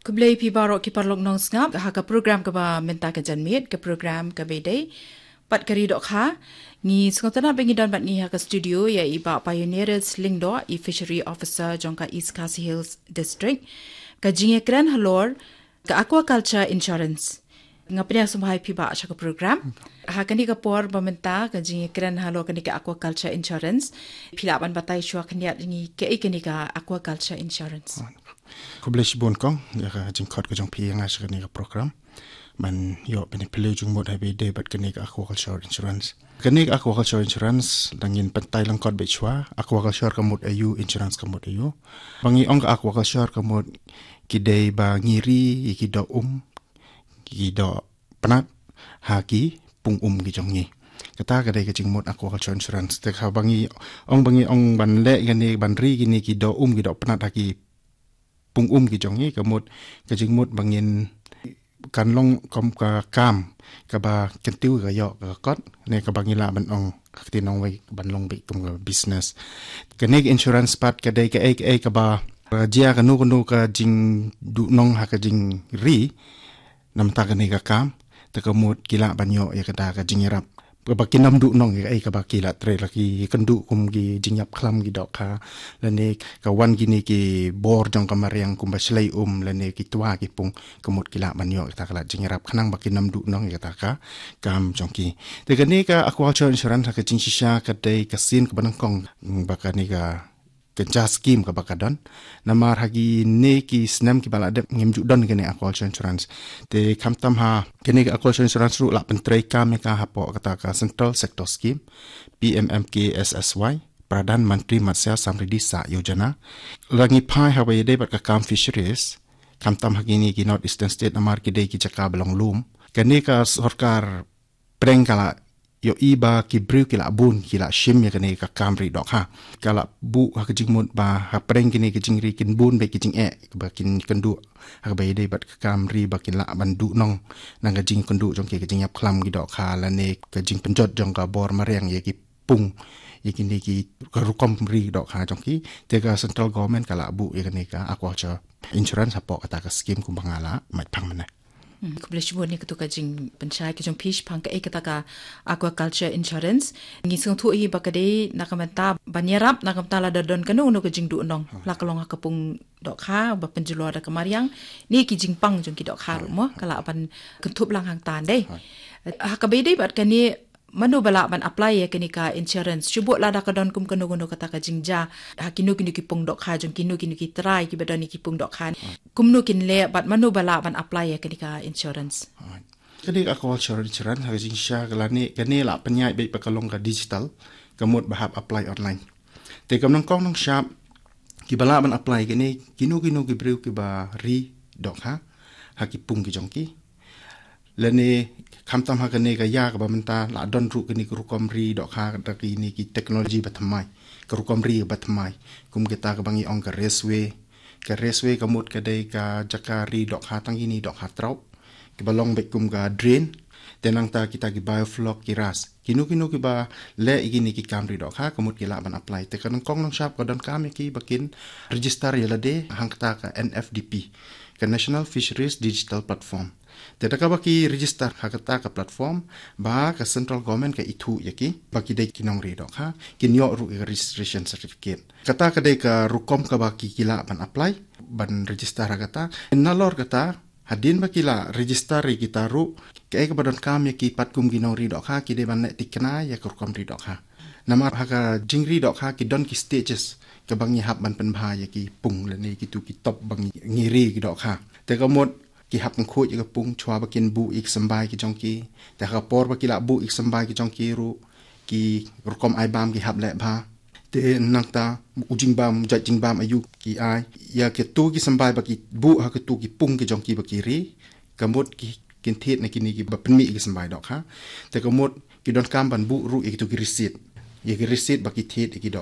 Kublai pi barok ki parlok nong ngap ha ka program ka ba menta ka janmit ka program ka bedai pat kari dok ha ni skotana bengi don bat ni ha ka studio ya iba pioneers lingdo I fishery officer jongka East Khasi Hills district ka jinge kran halor ka aquaculture insurance ngapnya sumhai pi ba ka program ha kani ka por bamenta ka jinge kran halor kani ka aquaculture insurance pilaban batai shwa kani ni ke kani ka aquaculture insurance Kublai bon kong ya ka jingkot ka jong pi nga sa kani ka program man yo bini pili jung mod hai bede bat kani ka aquaculture insurance kani ka aquaculture insurance dangin pentai lang kot be chwa aquaculture ka mod ayu insurance ka mod ayu bangi ong ka aquaculture ka mod kidai ba ngiri ki do ki do penat haki pung ki jong ni kata kadai ka jing mod aquaculture insurance te ka bangi ong ban le gani ban ri gini ki do ki do penat haki pung ki jong ni kamut ka jing mut bangin kan long kom ka kam ka ba kentiu ka yo ka kot ne ka bangila ban ong ka tinong wai ban long bi kum ka business ka ne insurance part ka dai ka ka ba jia ka nu ka jing du nong ha ka jing ri nam ta ka ne ka kam ta ka mut kila ban yo ya ka da ka jing rap ba kinam du nong ka ba kila tre laki kendu kum gi jingyap khlam gi dok kha lane ka wan gini ki bor jong ka mariang kum ba slai lane ki twa ki pung kemut kila banyo ta kala jingrap khanang ba kinam du nong ta ka kam jong ki te ka ni ka aquaculture insurance ka jing shisha ka dei ka sin ka banang kong ba ka ni ka kenja scheme ka bakadon namar hagi ne ki snam ki bala de ngim ju don kene aquaculture insurance te kamtam ha kene aquaculture insurance ru la pentrei ka me ka hapo kata ka central sector scheme PMMKSSY Pradhan Mantri Matsya Samriddhi Sa Yojana langi pai ha we de bat ka kam fisheries kamtam hagi ni ki north eastern state namar ki de ki jaka belong lum kene ka sarkar preng kala yo iba ki briu ki la bun ki la shim ya kene ka kamri dok ha kala bu ha kijing mut ba ha preng kini kijing ri kin bun be kijing ba kin kendu ha ba ide bat ka kamri ba kin la bandu nong nang kijing kendu jong ki kijing yap khlam gi dok ha la ne kijing penjot jong ka bor mariang ye ki pung ye kini ki ka rukom ri dok ha jong ki te ka central government kala bu ye kene ka aquaculture insurance hapo kata ka scheme ku bangala mai phang mana Kublai shibon ni ketuka jing penchai ke jong pish pang ka kata ka aquaculture insurance ngi sung thu I bakade nakamenta banyarap nakamta la dadon kanu no ke jing du nong la kalong ka pung dok kha ba penjulo da kamariang ni ki jing pang jong ki dok kha ru mo kala ban kentup lang hang tan dei ha ka be dei bat kani manu bala ban apply ya kini ka insurance shubut la da ka don kum kanu gono kata ka jingja ha kinu ki pung dok kha jong kinu ki try ki badani ki pung dok kha kum nu kin le bat manu bala ban apply ya kini ka insurance kani aquaculture insurance ha jing sha kala ni kani la penyai be pakalong ka digital kamut bahap apply online te kam nang kong nang shop ki bala ban apply kinu ki breu ki ba ri dok ha ki pung ki jong ki lane kamtam ha kane ka ya ka bamenta la don ru kini ku kom ri dok ha ka kini ki teknologi batmai ka kom ri batmai kum kita ka bangi ong ka raceway kamut ka dei ka jakari dok ha tang ini dok ha trau ki balong be kum ka drain tenang ta kita ki biofloc ki ras kinu ki ba le igini ki kamri dok ha kamut ki la ban apply te kan kong nang shop ka don kam ki bakin register ya lade hang ta ka NFDP ka National Fisheries Digital Platform Teda ka baki register hakata ka platform ba ka central government ka itu yaki baki dai kinong ri dok ha kinyo ru registration certificate kata ka dai ka rukom ka baki kila ban apply ban register hakata nalor kata hadin ba kila register ri kita ru ka badon kam yaki patkum kinong ri dok ha ki dai ban nek tikna ya ka rukom ri dok ha namar haka jingri dok ha ki don ki stages ka bangi hab ban penbha yaki pung le ni kitu ki top bangi ngiri ki dok ha te ka mod ki hap ng khoj ka pung chwa bakin bu ik sambai ki jongki ta ka por ba kila bu ik sambai ki jongki ru ki rukom ai bam ki hap le bha te nakta ujing bam jajing bam ayu ki ai ya ke tu ki sambai ba ki bu ha ke tu ki pung ki jongki ba ki ri kamot ki kin thet na kini ki ba penmi ki sambai dok ha te kamot ki don kam ban bu ru ik tu ki receipt ye ki receipt ba ki thet ki